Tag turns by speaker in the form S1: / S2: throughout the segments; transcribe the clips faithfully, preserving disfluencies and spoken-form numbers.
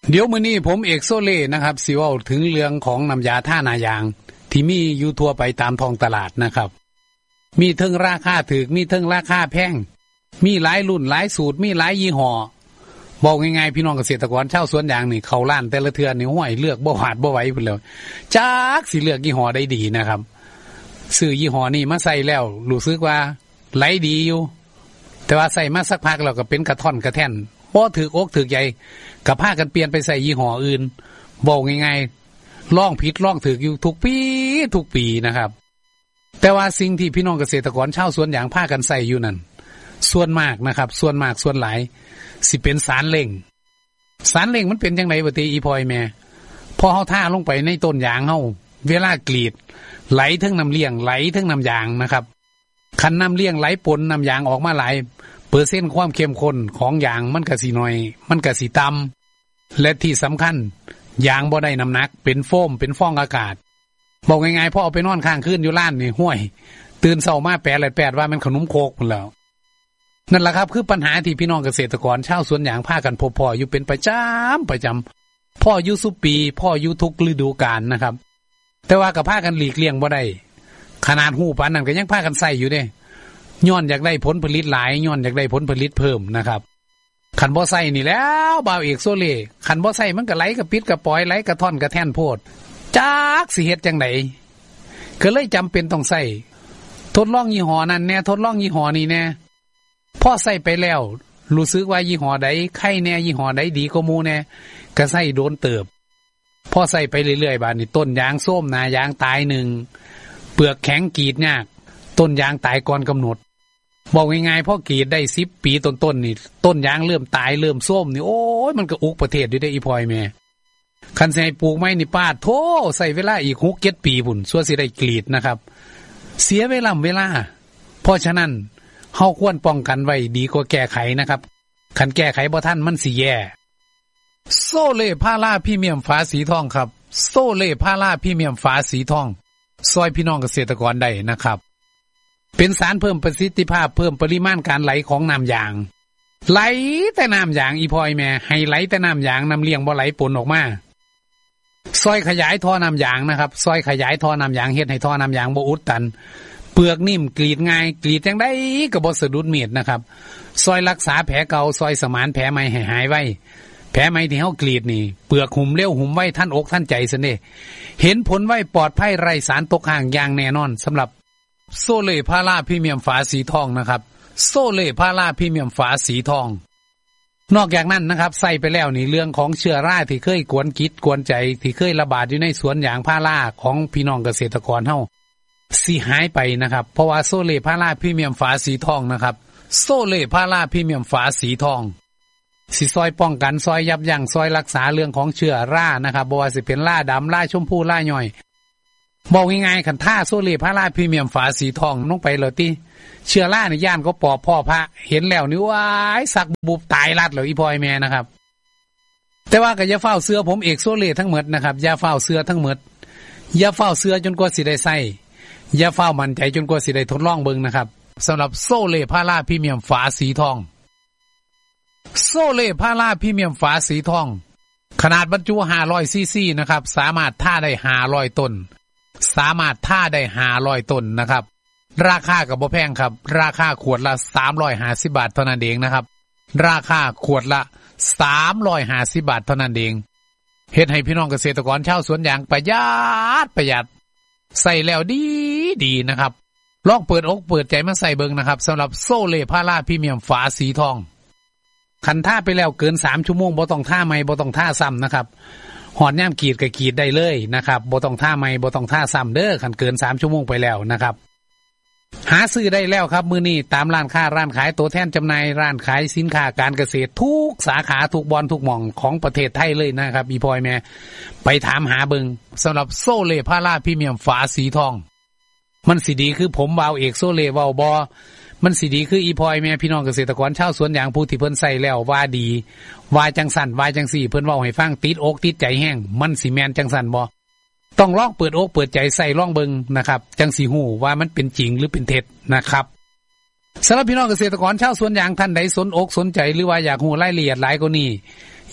S1: เดี๋ยวมื้อนี้ผมเอกโซเล่นะครับสิเว้าถึงเรื่องของน้ำยาท่านายางที่มีอยู่ทั่วไปตามท้องตลาดนะครับมีทั้งราคาถูกมีทั้งราคาแพงมีหลายรุ่นหลายสูตรมีหลายยี่ห้อบอกง่ายๆพี่น้องเกษตรกรชาวสวนยางนี่เข้าร้านแต่ละเทื่อนี่ห้วยเลือกบ่หวาดบ่ไหวพุ่นแล้วจักสิเลือกยี่ห้อใดดีนะครับซื้อยี่ห้อนี้มาใส่แล้วรู้สึกว่าไหลดีอยู่แต่ว่าใส่มาสักพักแล้วก็เป็นกระท่อนกระแท่นบ่ถูกอกถูกใจก็พากันเปลี่ยนไปใส่ยี่ห้ออื่นบอกง่ายๆลองผิดลองถูกอยู่ทุกปีทุกปีนะครับแต่ว่าสิ่งที่พี่น้องเกษตรกรชาวสวนยางพากันใส่อยู่นั่นส่วนมากนะครับส่วนมากส่วนหลายสิเป็นสารเร่งสารเร่งมันเป็นจังได๋บ่ติอีพอยแม่พอเฮาท่าลงไปในต้นยางเฮาเวลากรีดไหลทั้งน้ำเลี้ยงไหลทั้งน้ำยางนะครับคันน้ำเลี้ยงไหลปนน้ำยางออกมาหลายเปอร์เซ็นต์ความเข้มข้นของยางมันก็สิน้อยมันก็สิต่ำและที่สำคัญยางบ่ได้น้ำหนักเป็นโฟมเป็นฟองอากาศบอกง่ายๆพอเอาไปนอนข้างคืนอยู่ร้านนี่ห้วยตื่นเช้ามาแปะเลยแปดว่ามันขนมโคกพุ่นแล้วนั่นแหละครับคือปัญหาที่พี่น้องเกษตรกรชาวสวนยางพากันพบพ่ออยู่เป็นประจำประจำพ่ออยู่สุปีพ่ออยู่ทุกฤดูกาลนะครับแต่ว่าก็พากันหลีกเลี่ยงบ่ได้ขนาดหูปานนั้นก็ยังพากันใส่อยู่เด้ย้อนอยากได้ผลผลิตหลายย้อนอยากได้ผลผลิตเพิ่มนะครับคันบ่ใส่นี่แล้วบ่าวเอกโซเล่คันบ่ใส่มันก็ไหลกระปิดกระปอยไหลกระท่อนกระแท่นโพดจักสิเฮ็ดจังได๋ก็เลยจำเป็นต้องใส่ทดลองยี่ห้อนั้นแน่ทดลองยี่ห้อนี้แน่พอใส่ไปแล้วรู้สึกว่ายี่ห้อใดไข่แน่ยี่ห้อใดดีกว่าหมู่แน่ก็ใส่โดนเติบพอใส่ไปเรื่อยๆบาดนี้ต้นยางส้มหน้ายางตายหนึ่งเปลือกแข็งกรีดยากต้นยางตายก่อนกำหนดบอกง่ายๆพอกรีดได้สิบปีต้นๆนี่ต้นยางเริ่มตายเริ่มส้มนี่โอ้ยมันก็อุกประเทศอยู่ได้อีพอยแม่คันสิให้ปลูกไม้นี่ปาดโธ่ใส่เวลาอีกหก เจ็ดปีพุ่นซั่วสิได้กรีดนะครับเสียเวลาเวลาเพราะฉะนั้นเฮาควรป้องกันไว้ดีกว่าแก้ไขนะครับคันแก้ไขบ่ทันมันสิแย่โซเล่พาราพรีเมียมฝาสีทองครับโซเล่พาราพรีเมียมฝาสีทองซอยพี่น้องเกษตรกรได้นะครับเป็นสารเพิ่มประสิทธิภาพเพิ่มปริมาณการไหลของน้ำยางไหลแต่น้ำยางอีพอยแม่ให้ไหลแต่น้ำยางน้ำเลี้ยงบ่ไหลปนออกมาซอยขยายท่อน้ำยางนะครับซอยขยายท่อน้ำยางเฮ็ดให้ท่อน้ำยางบ่อุดตันเปลือกนิ่มกรีดง่ายกรีดจังได๋ก็บ่สะดุดเม็ดนะครับซอยรักษาแผลเก่าซอยสมานแผลใหม่ให้หายไวแผลใหม่ที่เฮากรีดนี่เปลือกหุ่มเร็วหุ่มไวท่านอกท่านใจซั่นเด้เห็นผลไวปลอดภัยไร้สารตกค้างอย่างแน่นอนสำหรับโซเล่พาราพรีเมียมฝาสีทองนะครับโซเล่พาราพรีเมียมฝาสีทองนอกจากนั้นนะครับใส่ไปแล้วนี่เรื่องของเชื้อราที่เคยกวนกิจกวนใจที่เคยระบาดอยู่ในสวนยางพาราของพี่น้องเกษตรกรเฮาสิหายไปนะครับเพราะว่าโซเล่พาราพรีเมียมฝาสีทองนะครับโซเล่พาราพรีเมียมฝาสีทองสิซอยป้องกันซอยยับยั้งซอยรักษาเรื่องของเชื้อรานะครับบ่ว่าสิเป็นราดำราชมพูราย่อยบอกง่ายๆคันท่าโซเล่พาราพรีเมียมฝาสีทองลงไปเลยติเชื้อรานี่ย่านก็ปอบพ่อพระเห็นแล้วนี่ว้ายสักบุบตายรัดแล้วอีพอยแม่นะครับแต่ว่าก็อย่าเฝ้าเสื้อผมเอกโซเล่ทั้งหมดนะครับอย่าเฝ้าเสื้อทั้งหมดอย่าเฝ้าเสื้อจนกว่าสิได้ใส่อย่าเฝ้ามั่นใจจนกว่าสิได้ทดลองเบิ่งนะครับสำหรับโซเล่พาราพรีเมียมฝาสีทองโซเล่พาราพรีเมียมฝาสีทองขนาดบรรจุห้าร้อยซีซีนะครับสามารถท่าได้ห้าร้อยต้นสามารถท่าได้ห้าร้อยต้นนะครับราคาก็บ่แพงครับราคาขวดละสามร้อยห้าสิบบาทเท่านั้นเองนะครับราคาขวดละสามร้อยห้าสิบบาทเท่านั้นเองเฮ็ดให้พี่น้องเกษตรกรชาวสวนยางประหยัดประหยัดใส่แล้วดีดีนะครับลองเปิดอกเปิดใจมาใส่เบิ่งนะครับสำหรับโซเล่พาราพรีเมียมฝาสีทองคันท่าไปแล้วเกินสามชั่วโมงบ่ต้องท่าใหม่บ่ต้องท่าซ้ำนะครับหอดย่ามกรีดก็กรีดได้เลยนะครับบ่ต้องท่าใหม่บ่ต้องท่าซ้ำเด้อคันเกินสามชั่วโมงไปแล้วนะครับหาซื้อได้แล้วครับมื้อนี้ตามร้านค้าร้านขายตัวแทนจำหน่ายร้านขายสินค้าการเกษตรทุกสาขาทุกบอนทุกหม่องของประเทศไทยเลยนะครับอีพอยแม่ไปถามหาเบิ่งสำหรับโซเล่พาราพรีเมียมฝาสีทองมันสิดีคือผมบ่าวเอกโซเล่เว้าบ่มันสิดีคืออีพอยแม่พี่น้องเกษตรกรชาวสวนยางผู้ที่เพิ่นใส่แล้วว่าดีว่าจังสั่นว่าจังซี่เพิ่นเว้าให้ฟังติดอกติดใจแห้งมันสิแม่นจังสั่นบ่ต้องลองเปิดอกเปิดใจใส่ลองเบิ่งนะครับจังสิฮู้ว่ามันเป็นจริงหรือเป็นเท็จนะครับสำหรับพี่น้องเกษตรกรชาวสวนยางท่านใดสนอกสนใจหรือว่าอยากรู้รายละเอียดหลายกว่านี้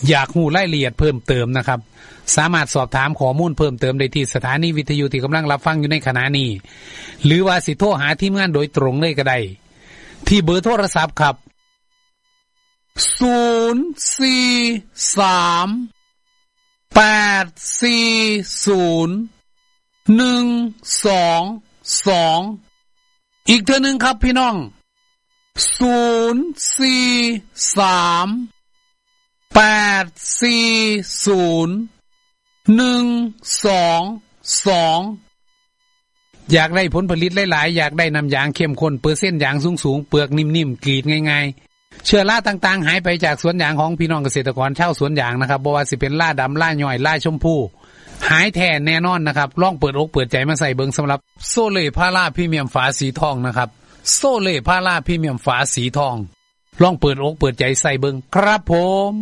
S1: อยากรู้รายละเอียดเพิ่มเติมนะครับสามารถสอบถามข้อมูลเพิ่มเติมได้ที่สถานีวิทยุที่กำลังรับฟังอยู่ในขณะนี้หรือว่าสิโทรหาทีมงานโดยตรงเลยก็ได้ที่เบอร์โทรศัพท์ครับศูนย์ สี่ สาม แปด สี่ ศูนย์ หนึ่ง สอง สองอีกเทื่อนึงครับพี่น้องศูนย์ สี่ สาม แปด สี่ ศูนย์ หนึ่ง สอง สองอยากได้ผลผลิตหลายๆอยากได้น้ำยางเข้มข้นเปอร์เซ็นต์ยางสูงๆเปลือกนิ่มๆกรีดง่ายๆเชื้อราต่างๆหายไปจากสวนยางของพี่น้องเกษตรกรชาวสวนยางนะครับบ่ว่าสิเป็นล่าดำล่าย่อยล่าชมพูหายแท้แน่นอนนะครับลองเปิดอกเปิดใจมาใส่เบิ่งสำหรับโซเล่พาราพรีเมียมฝาสีทองนะครับโซเล่พาราพรีเมียมฝาสีทองลองเปิดอกเปิดใจใส่เบิ่งครับผม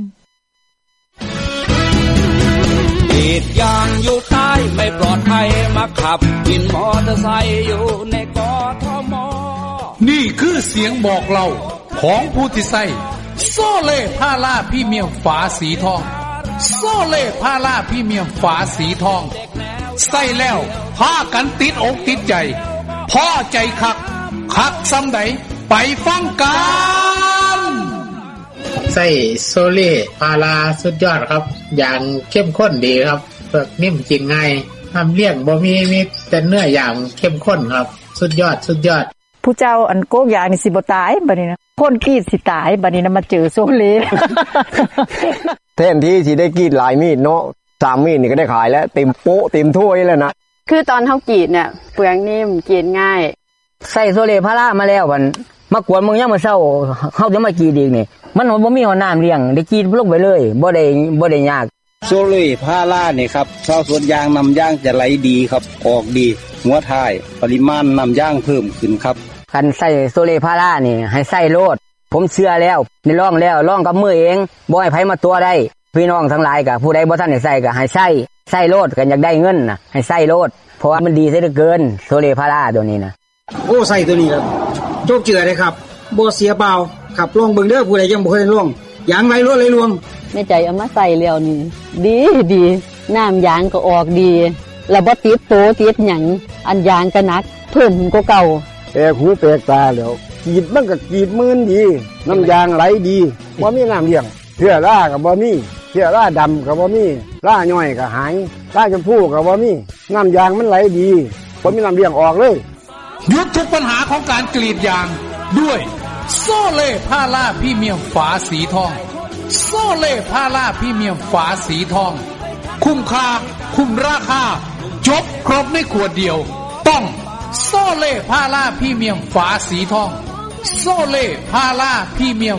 S2: กรีดยางอยู่ใต้ไม่ปลอดภัยมาขับกินมอเตอร์ไซค์อยู่ในกทม.
S1: นี่คือเสียงบอกเล่าของผู้ที่ใส่โซเล่พาราพรีเมียมฝาสีทองโซเล่พาราพรีเมียมฝาสีทองใส่แล้วพากันติดอกติดใจพอใจคักคักซ้ำใดไปฟังกัน
S3: ใส่โซเล่พาราสุดยอดครับอย่างเข้มข้นดีครับเปลือกนิ่มกินง่ายทำเลี้ยงบ่มีมีแต่เนื้ออย่างเข้มข้นครับสุดยอดสุดยอด
S4: ผู้เจ้าอันโกกยางนี่สิบ่ตายบัดนี้นะคนกรีดสิตายบัดนี้นะมาเจอโซเล่
S5: แทนที่สิได้กรีดหลายมีดเนาะสามมีดนี่ก็ได้ขายแล้วเต็มโป๊ะเต็มถ้วยแล้วนะ
S6: คือตอนเฮากรีดเนี่ยเปลือกนิ่มกรีดง่าย
S4: ใส่โซเล่พารามาแล้วมันมากวนมึงยังมาเช้าเฮาจะมากรีดอีกนี่มันบ่มีน้ำเลี้ยงได้กรีดลงไปเลยบ่ได้บ่ได้ยาก
S2: โซเล่พารานี่ครับชาวสวนยางนำยางจะไหลดีครับออกดีหัวท้ายปริมาณนำยางเพิ่มขึ้นครับ
S4: คันใส่โซเล่พารานี่ให้ใส่โลดผมเชื่อแล้วนี่ลองแล้วลองกับมือเองบ่ให้ไผมาตัวได้พี่น้องทั้งหลายก็ผู้ใดบ่ทันได้ใส่ก็ให้ใส่ใส่โลดกันอยากได้เงินน่ะให้ใส่โลดเพราะว่ามันดีซะเหลือเกินโซเล่พาราตัวนี้นะ
S7: โอ้ใส่ตัวนี้ครับโจกเจือเลยครับบ่เสียเปล่าขับลองเบิ่งเด้อผู้ใดยังบ่เคยลองยางไหลรั่วไหลรวง
S6: แม่ใจเอามาใส่แล้วนี่ดีดีน้ำยางก็ออกดีแล้วบ่ติดโตติดหยังอันยางก็หนักเพิ่มกว่าเก่า
S5: แปลกหูแปลกตาแล้วกรีดมันก็กรีดมืนดีน้ำยางไหลดีบ่มีน้ำเลี้ยงเชื้อราก็บ่มีเชื้อราดำก็บ่มีราย่อยก็หายราชมพูก็บ่มีน้ำยางมันไหลดีบ่มีน้ำเลี้ยงออกเลย
S1: หยุดทุกปัญหาของการกรีดยางด้วยโซเล่พาราพรีเมียมฝาสีทองโซเล่พาราพรีเมียมฝาสีทองคุ้มค่าคุ้มราคาจบครบในขวดเดียวต้องโซเล่พาราพรีเมียมฝาสีทองโซเล่พาราพรีเมียม